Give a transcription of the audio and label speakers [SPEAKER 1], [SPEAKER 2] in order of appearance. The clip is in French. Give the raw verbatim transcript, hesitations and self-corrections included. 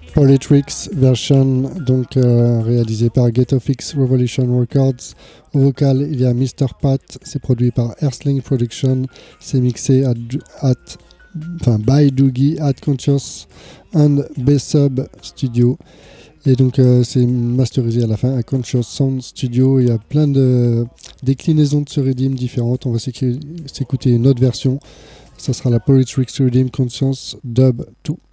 [SPEAKER 1] Polytrix version, donc euh, réalisé par Getofix Revolution Records. Au vocal, il y a mister Pat, c'est produit par Earthling Production, c'est mixé at, at, enfin, by Doogie at Conscious and B-Sub Studio. Et donc euh, c'est masterisé à la fin à Conscious Sound Studio. Il y a plein de déclinaisons de ce Redeem différentes. On va s'écouter une autre version. Ça sera la Polytrix Redeem Conscious Dub deux.